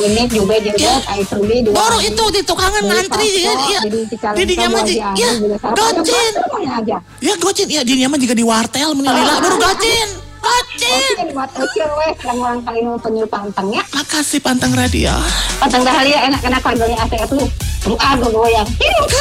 menit juga Ya. air tuli dua. Baru itu di tukangan ngantri ya. Di nyaman ya. Gocin. Ya gocin ya di nyaman juga di wartel menilai baru gocin. Gocin. Buat kecil weh yang orang paling penyu pantangnya. Makasih Pantang Radio. Pantang dahlia enak-enak lagunya asik itu. Doa goyang.